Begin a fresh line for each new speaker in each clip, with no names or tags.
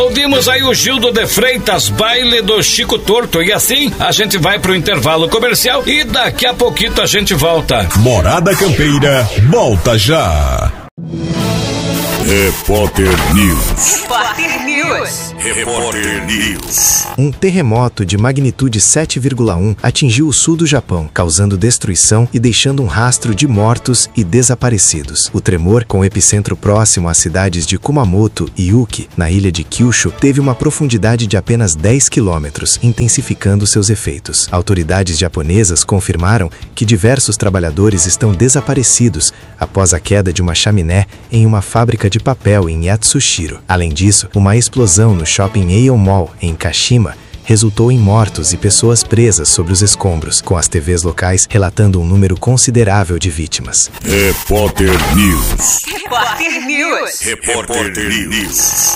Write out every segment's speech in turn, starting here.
Ouvimos aí o Gildo de Freitas, Baile do Chico Torto. E assim a gente vai pro intervalo comercial e daqui a pouquinho a gente volta.
Morada Campeira, volta já. Repórter News.
Repórter News.
Repórter News.
Um terremoto de magnitude 7,1 atingiu o sul do Japão, causando destruição e deixando um rastro de mortos e desaparecidos. O tremor, com epicentro próximo às cidades de Kumamoto e Uki, na ilha de Kyushu, teve uma profundidade de apenas 10 quilômetros, intensificando seus efeitos. Autoridades japonesas confirmaram que diversos trabalhadores estão desaparecidos após a queda de uma chaminé em uma fábrica de papel em Yatsushiro. Além disso, uma explosão no shopping Aeon Mall, em Kashima, resultou em mortos e pessoas presas sobre os escombros, com as TVs locais relatando um número considerável de vítimas.
Repórter News.
Repórter News.
Repórter News.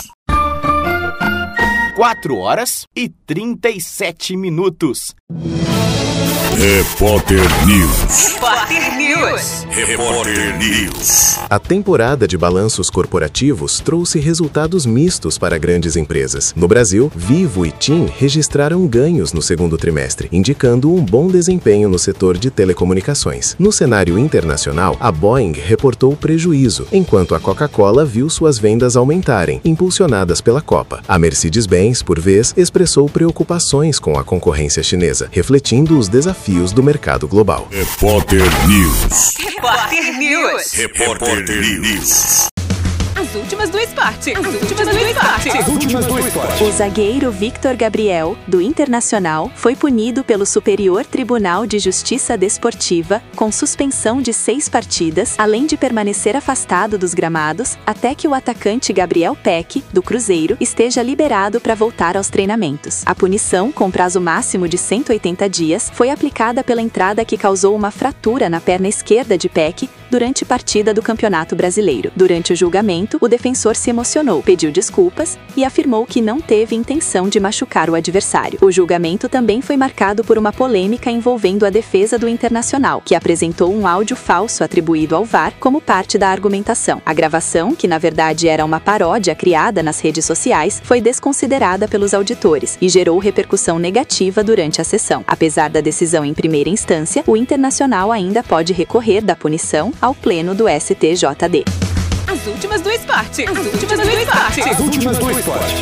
4h37.
Repórter News.
Repórter News.
Repórter News.
A temporada de balanços corporativos trouxe resultados mistos para grandes empresas. No Brasil, Vivo e TIM registraram ganhos no segundo trimestre, indicando um bom desempenho no setor de telecomunicações. No cenário internacional, a Boeing reportou prejuízo, enquanto a Coca-Cola viu suas vendas aumentarem, impulsionadas pela Copa. A Mercedes-Benz, por vez, expressou preocupações com a concorrência chinesa, refletindo os desafios do mercado global.
Repórter News.
Repórter News.
Repórter News.
As últimas do esporte. As últimas do esporte.
As últimas do esporte.
O zagueiro Victor Gabriel, do Internacional, foi punido pelo Superior Tribunal de Justiça Desportiva com suspensão de 6 partidas, além de permanecer afastado dos gramados até que o atacante Gabriel Peck, do Cruzeiro, esteja liberado para voltar aos treinamentos. A punição, com prazo máximo de 180 dias, foi aplicada pela entrada que causou uma fratura na perna esquerda de Peck durante partida do Campeonato Brasileiro. Durante o julgamento, o defensor se emocionou, pediu desculpas e afirmou que não teve intenção de machucar o adversário. O julgamento também foi marcado por uma polêmica envolvendo a defesa do Internacional, que apresentou um áudio falso atribuído ao VAR como parte da argumentação. A gravação, que na verdade era uma paródia criada nas redes sociais, foi desconsiderada pelos auditores e gerou repercussão negativa durante a sessão. Apesar da decisão em primeira instância, o Internacional ainda pode recorrer da punição ao pleno do STJD.
As últimas do esporte. As últimas do esporte.
As últimas do esporte.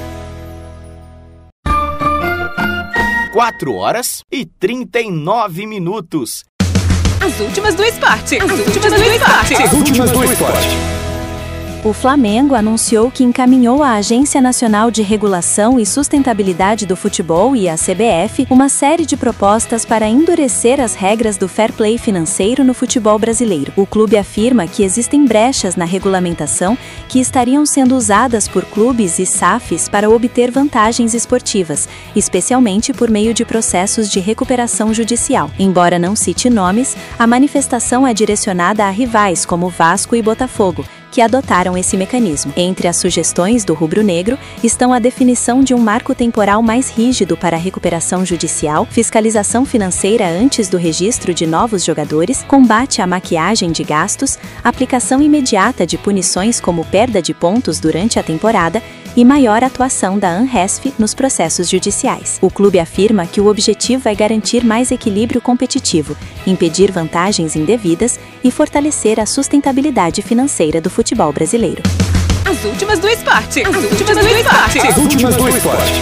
4h39.
As últimas do esporte. As últimas do esporte.
As últimas do esporte.
O Flamengo anunciou que encaminhou à Agência Nacional de Regulação e Sustentabilidade do Futebol e à CBF uma série de propostas para endurecer as regras do fair play financeiro no futebol brasileiro. O clube afirma que existem brechas na regulamentação que estariam sendo usadas por clubes e SAFs para obter vantagens esportivas, especialmente por meio de processos de recuperação judicial. Embora não cite nomes, a manifestação é direcionada a rivais como Vasco e Botafogo, que adotaram esse mecanismo. Entre as sugestões do rubro-negro estão a definição de um marco temporal mais rígido para a recuperação judicial, fiscalização financeira antes do registro de novos jogadores, combate à maquiagem de gastos, aplicação imediata de punições como perda de pontos durante a temporada e maior atuação da ANRESF nos processos judiciais. O clube afirma que o objetivo é garantir mais equilíbrio competitivo, impedir vantagens indevidas e fortalecer a sustentabilidade financeira do futebol brasileiro.
As últimas do esporte. As últimas do esporte.
As últimas do esporte.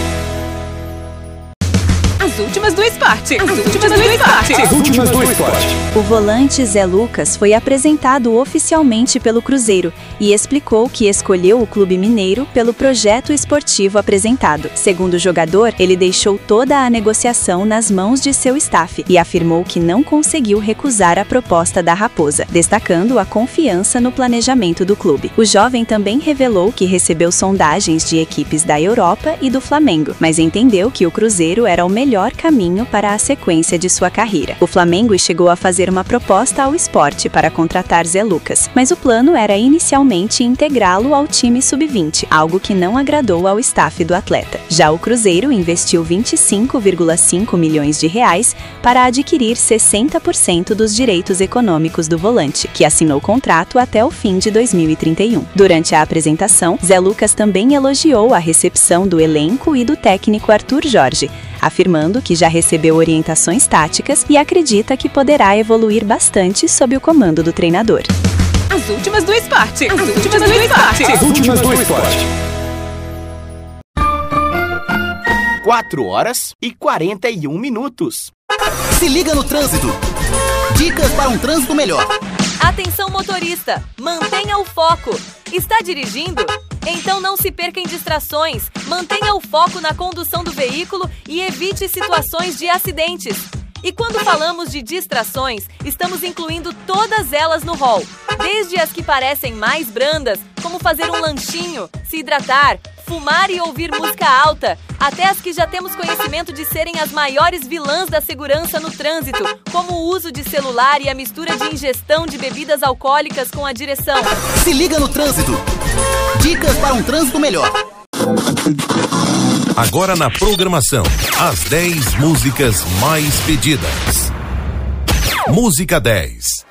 As últimas do esporte. As últimas do esporte.
As últimas do esporte.
O volante Zé Lucas foi apresentado oficialmente pelo Cruzeiro e explicou que escolheu o clube mineiro pelo projeto esportivo apresentado. Segundo o jogador, ele deixou toda a negociação nas mãos de seu staff e afirmou que não conseguiu recusar a proposta da Raposa, destacando a confiança no planejamento do clube. O jovem também revelou que recebeu sondagens de equipes da Europa e do Flamengo, mas entendeu que o Cruzeiro era o melhor melhor caminho para a sequência de sua carreira. O Flamengo chegou a fazer uma proposta ao Sport para contratar Zé Lucas, mas o plano era inicialmente integrá-lo ao time sub-20, algo que não agradou ao staff do atleta. Já o Cruzeiro investiu 25,5 milhões de reais para adquirir 60% dos direitos econômicos do volante, que assinou contrato até o fim de 2031. Durante a apresentação, Zé Lucas também elogiou a recepção do elenco e do técnico Arthur Jorge, afirmando que já recebeu orientações táticas e acredita que poderá evoluir bastante sob o comando do treinador.
As últimas do esporte. As últimas do esporte.
As últimas do esporte.
4h41.
Se liga no trânsito. Dicas para um trânsito melhor.
Atenção motorista, mantenha o foco. Está dirigindo? Então não se perca em distrações. Mantenha o foco na condução do veículo e evite situações de acidentes. E quando falamos de distrações, estamos incluindo todas elas no rol. Desde as que parecem mais brandas, como fazer um lanchinho, se hidratar, fumar e ouvir música alta, até as que já temos conhecimento de serem as maiores vilãs da segurança no trânsito, como o uso de celular e a mistura de ingestão de bebidas alcoólicas com a direção.
Se liga no trânsito. Dicas para um trânsito melhor.
Agora na programação, as 10 músicas mais pedidas. Música 10.